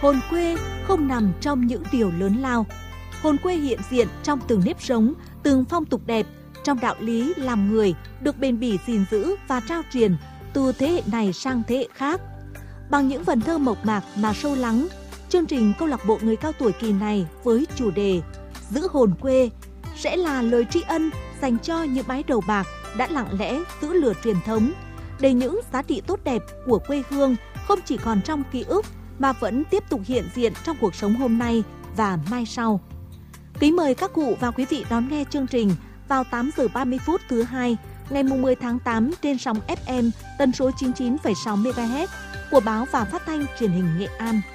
Hồn quê không nằm trong những điều lớn lao. Hồn quê hiện diện trong từng nếp sống, từng phong tục đẹp, trong đạo lý làm người được bền bỉ gìn giữ và trao truyền từ thế hệ này sang thế hệ khác. Bằng những vần thơ mộc mạc mà sâu lắng, chương trình câu lạc bộ người cao tuổi kỳ này với chủ đề Giữ hồn quê sẽ là lời tri ân dành cho những mái đầu bạc đã lặng lẽ giữ lửa truyền thống, để những giá trị tốt đẹp của quê hương không chỉ còn trong ký ức mà vẫn tiếp tục hiện diện trong cuộc sống hôm nay và mai sau. Kính mời các cụ và quý vị đón nghe chương trình vào 8 giờ 30 phút thứ hai ngày 10 tháng 8 trên sóng FM tần số 99,6 MHz của Báo và Phát thanh Truyền hình Nghệ An.